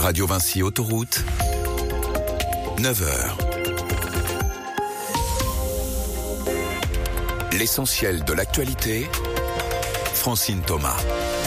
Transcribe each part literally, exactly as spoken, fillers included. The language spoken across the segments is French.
Radio Vinci Autoroute, neuf heures. L'essentiel de l'actualité, Francine Thomas.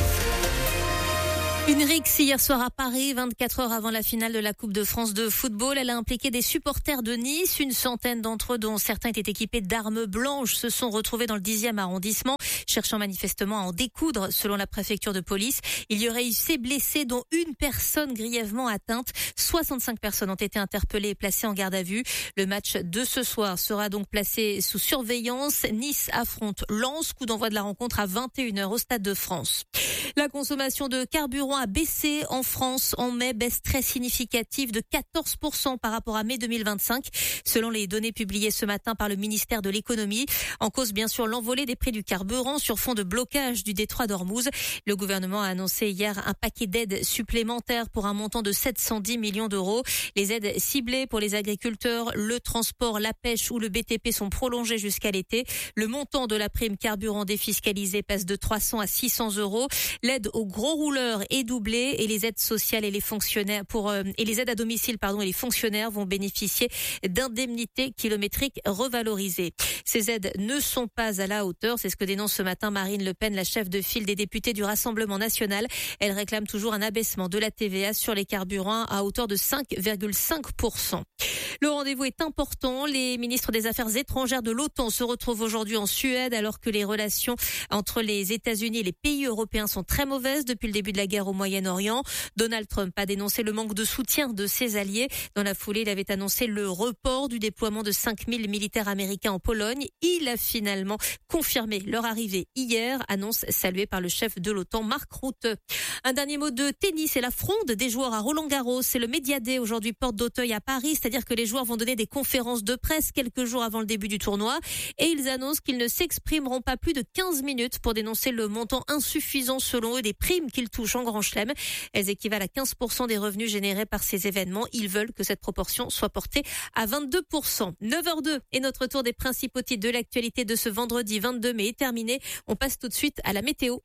Une rixe hier soir à Paris, vingt-quatre heures avant la finale de la Coupe de France de football. Elle a impliqué des supporters de Nice. Une centaine d'entre eux, dont certains étaient équipés d'armes blanches, se sont retrouvés dans le dixième arrondissement, cherchant manifestement à en découdre, selon la préfecture de police. Il y aurait eu six blessés, dont une personne grièvement atteinte. soixante-cinq personnes ont été interpellées et placées en garde à vue. Le match de ce soir sera donc placé sous surveillance. Nice affronte Lens. Coup d'envoi de la rencontre à vingt et une heures au Stade de France. La consommation de carburant a baissé en France en mai, baisse très significative de quatorze pour cent par rapport à mai deux mille vingt-cinq, selon les données publiées ce matin par le ministère de l'économie. En cause, bien sûr, l'envolée des prix du carburant sur fond de blocage du détroit d'Ormuz. Le gouvernement a annoncé hier un paquet d'aides supplémentaires pour un montant de sept cent dix millions d'euros. Les aides ciblées pour les agriculteurs, le transport, la pêche ou le B T P sont prolongées jusqu'à l'été. Le montant de la prime carburant défiscalisée passe de trois cents à six cents euros. L'aide aux gros rouleurs est doublée et les aides sociales et les fonctionnaires pour euh, et les aides à domicile pardon et les fonctionnaires vont bénéficier d'indemnités kilométriques revalorisées. Ces aides ne sont pas à la hauteur, c'est ce que dénonce ce matin Marine Le Pen, la chef de file des députés du Rassemblement national. Elle réclame toujours un abaissement de la T V A sur les carburants à hauteur de cinq virgule cinq pour cent. Le rendez-vous est important. Les ministres des Affaires étrangères de l'OTAN se retrouvent aujourd'hui en Suède alors que les relations entre les États-Unis et les pays européens sont très mauvaises depuis le début de la guerre au Moyen-Orient. Donald Trump a dénoncé le manque de soutien de ses alliés. Dans la foulée, il avait annoncé le report du déploiement de cinq mille militaires américains en Pologne. Il a finalement confirmé leur arrivée hier, annonce saluée par le chef de l'OTAN, Mark Rutte. Un dernier mot de tennis et la fronde des joueurs à Roland-Garros. C'est le Media Day aujourd'hui, porte d'Auteuil à Paris, c'est-à-dire que les joueurs vont donner des conférences de presse quelques jours avant le début du tournoi et ils annoncent qu'ils ne s'exprimeront pas plus de quinze minutes pour dénoncer le montant insuffisant selon eux des primes qu'ils touchent en Grand Chelem. Elles équivalent à quinze pour cent des revenus générés par ces événements. Ils veulent que cette proportion soit portée à vingt-deux pour cent. neuf heures deux et notre tour des principaux titres de l'actualité de ce vendredi vingt-deux mai est terminé. On passe tout de suite à la météo.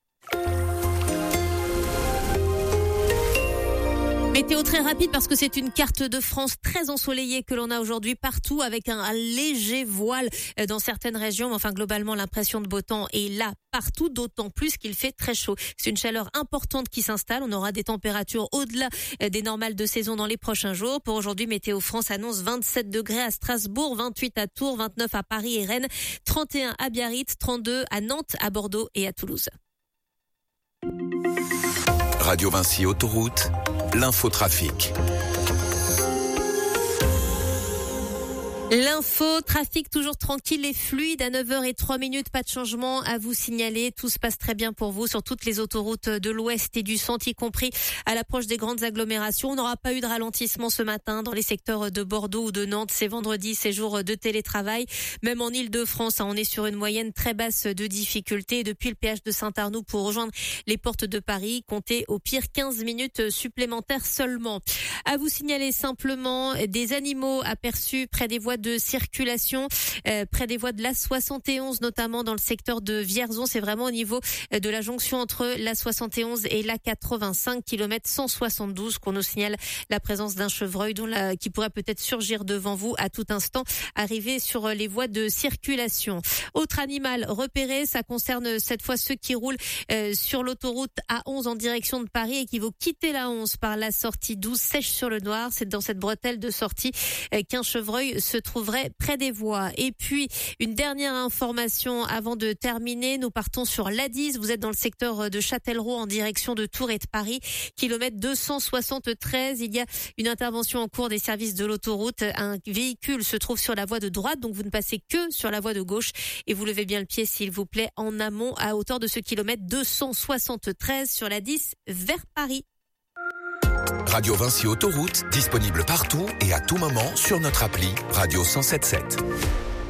Météo très rapide parce que c'est une carte de France très ensoleillée que l'on a aujourd'hui partout avec un, un léger voile dans certaines régions. Mais enfin, globalement, l'impression de beau temps est là partout, d'autant plus qu'il fait très chaud. C'est une chaleur importante qui s'installe. On aura des températures au-delà des normales de saison dans les prochains jours. Pour aujourd'hui, Météo France annonce vingt-sept degrés à Strasbourg, vingt-huit à Tours, vingt-neuf à Paris et Rennes, trente et un à Biarritz, trente-deux à Nantes, à Bordeaux et à Toulouse. Radio Vinci Autoroute, l'infotrafic. L'info, trafic toujours tranquille et fluide à neuf heures zéro trois, pas de changement à vous signaler. Tout se passe très bien pour vous sur toutes les autoroutes de l'Ouest et du Centre, y compris à l'approche des grandes agglomérations. On n'aura pas eu de ralentissement ce matin dans les secteurs de Bordeaux ou de Nantes. C'est vendredi, c'est jour de télétravail. Même en Île-de-France, on est sur une moyenne très basse de difficultés. Depuis le péage de Saint-Arnoux pour rejoindre les portes de Paris, comptez au pire quinze minutes supplémentaires seulement. À vous signaler simplement des animaux aperçus près des voies de circulation, euh, près des voies de l'A soixante et onze, notamment dans le secteur de Vierzon. C'est vraiment au niveau de la jonction entre l'A soixante et onze et l'A quatre-vingt-cinq, kilomètre cent soixante-douze, qu'on nous signale la présence d'un chevreuil dont la, qui pourrait peut-être surgir devant vous à tout instant, arriver sur les voies de circulation. Autre animal repéré, ça concerne cette fois ceux qui roulent euh, sur l'autoroute A onze en direction de Paris et qui vont quitter la onze par la sortie douze, Sèche-sur-le-Noir. C'est dans cette bretelle de sortie euh, qu'un chevreuil se trouverait près des voies. Et puis, une dernière information avant de terminer. Nous partons sur l'A dix. Vous êtes dans le secteur de Châtellerault en direction de Tours et de Paris. Kilomètre deux cent soixante-treize. Il y a une intervention en cours des services de l'autoroute. Un véhicule se trouve sur la voie de droite, donc vous ne passez que sur la voie de gauche. Et vous levez bien le pied, s'il vous plaît, en amont à hauteur de ce kilomètre deux cent soixante-treize sur l'A dix vers Paris. Radio Vinci Autoroute, disponible partout et à tout moment sur notre appli Radio cent soixante-dix-sept.